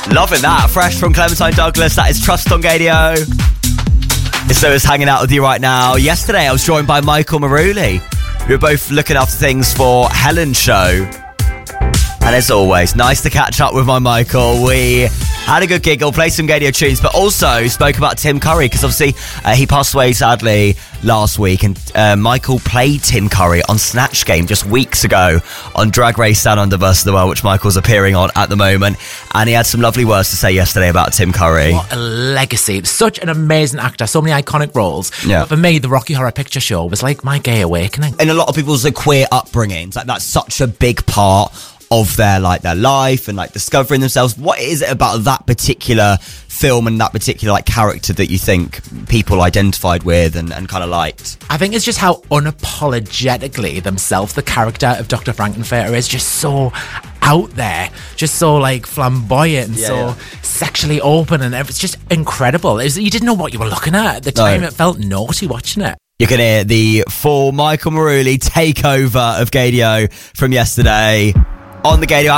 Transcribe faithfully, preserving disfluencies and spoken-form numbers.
Loving that. Fresh from Clementine Douglas. That is Trust on Gadio. It's Lewis hanging out with you right now. Yesterday, I was joined by Michael Maruli. We were both looking after things for Helen's show. And as always, nice to catch up with my Michael. We had a good giggle, played some Gadio tunes, but also spoke about Tim Curry, because obviously uh, he passed away sadly last week, and uh, Michael played Tim Curry on Snatch Game just weeks ago on Drag Race Down Under versus the World, which Michael's appearing on at the moment, and he had some lovely words to say yesterday about Tim Curry. What a legacy. Such an amazing actor, so many iconic roles. Yeah. But for me, the Rocky Horror Picture Show was like my gay awakening. In a lot of people's uh, queer upbringings, like that's such a big part of their like their life and like discovering themselves. What is it about that particular film and that particular like character that you think people identified with and, and kind of liked? I think it's just how unapologetically themselves the character of Doctor Frankenfurter is, just so out there, just so like flamboyant and Yeah, so yeah. sexually open, and it's just incredible. It was, you didn't know what you were looking at at the time. No. It felt naughty watching it. You can hear the full Michael Maruli takeover of Gadio from yesterday on the Gadio app.